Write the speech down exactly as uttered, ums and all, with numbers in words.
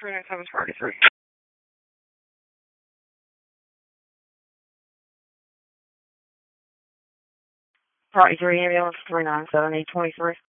three nine seven party three. Party three ambulance three nine seven eight twenty three.